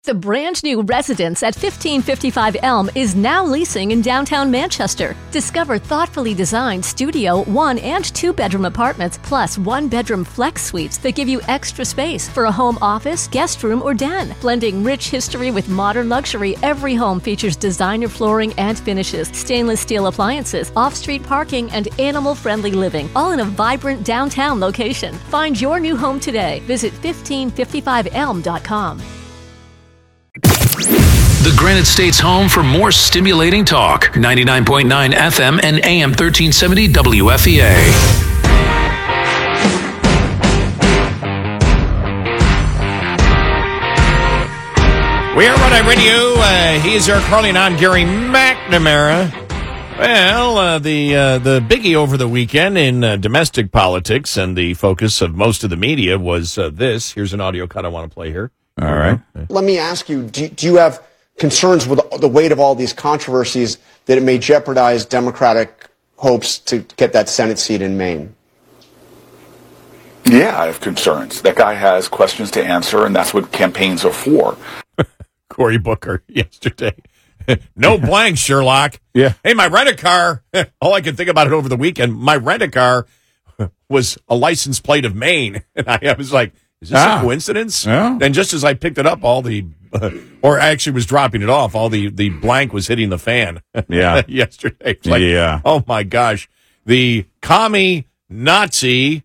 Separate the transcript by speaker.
Speaker 1: The brand new residence at 1555 Elm is now leasing in downtown Manchester. Discover thoughtfully designed studio, 1 and 2 bedroom apartments, plus 1 bedroom flex suites that give you extra space for a home office, guest room, or den. Blending rich history with modern luxury, every home features designer flooring and finishes, stainless steel appliances, off-street parking, and animal-friendly living, all in a vibrant downtown location. Find your new home today. Visit 1555elm.com.
Speaker 2: The Granite State's home for more stimulating talk. 99.9 FM and AM 1370 WFEA.
Speaker 3: We are Running Radio. He's Eric Carly and I'm Gary McNamara. Well, the biggie over the weekend in domestic politics and the focus of most of the media was this. Here's an audio cut I want to play here.
Speaker 4: All right.
Speaker 5: Let me ask you, do you have concerns with the weight of all these controversies that it may jeopardize Democratic hopes to get that Senate seat in Maine?
Speaker 4: Yeah, I have concerns. That guy has questions to answer, and that's what campaigns are for.
Speaker 3: Cory Booker yesterday. No blank, Sherlock.
Speaker 4: Yeah.
Speaker 3: Hey, my rent-a-car, all I could think about it over the weekend, my rent-a-car was a license plate of Maine. And I was like, is this a coincidence?
Speaker 4: Yeah.
Speaker 3: And just as I picked it up, all the, or actually was dropping it off, all the blank was hitting the fan.
Speaker 4: Yeah.
Speaker 3: Yesterday. It's like,
Speaker 4: yeah.
Speaker 3: oh my gosh. The commie Nazi